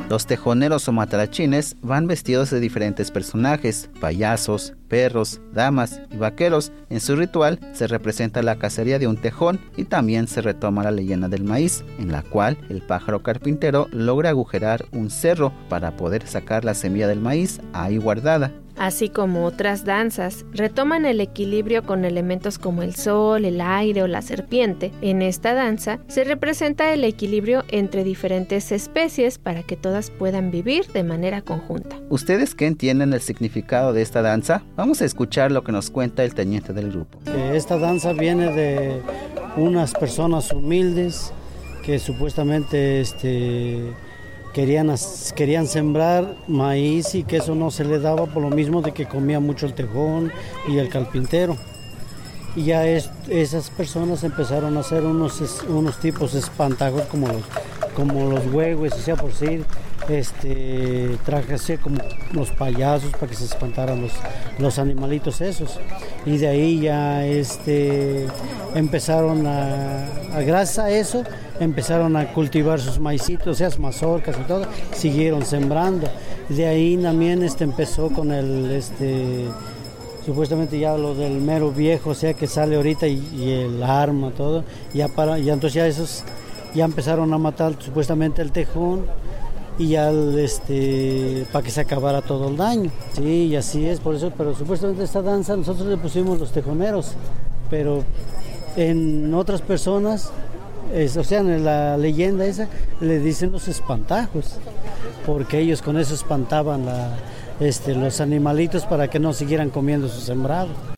Los tejoneros o matarachines van vestidos de diferentes personajes, payasos, perros, damas y vaqueros. En su ritual se representa la cacería de un tejón y también se retoma la leyenda del maíz, en la cual el pájaro carpintero logra agujerar un cerro para poder sacar la semilla del maíz ahí guardada. Así como otras danzas, retoman el equilibrio con elementos como el sol, el aire o la serpiente. En esta danza se representa el equilibrio entre diferentes especies para que todas puedan vivir de manera conjunta. ¿Ustedes qué entienden el significado de esta danza? Vamos a escuchar lo que nos cuenta el teniente del grupo. Esta danza viene de unas personas humildes que supuestamente querían sembrar maíz y que eso no se le daba por lo mismo de que comía mucho el tejón y el carpintero. Y ya esas personas empezaron a hacer unos tipos de espantajos como los huevos, o sea, por decir, trajes así como los payasos para que se espantaran los animalitos esos. Y de ahí ya empezaron gracias a eso, empezaron a cultivar sus maicitos, o sea, mazorcas y todo, siguieron sembrando. De ahí también empezó con supuestamente ya lo del mero viejo, o sea, que sale ahorita y el arma, todo, y entonces ya esos ya empezaron a matar supuestamente el tejón y ya para que se acabara todo el daño. Sí, y así es, por eso, pero supuestamente esta danza nosotros le pusimos los tejoneros, pero en otras personas, o sea, en la leyenda esa, le dicen los espantajos, porque ellos con eso espantaban los animalitos para que no siguieran comiendo su sembrado.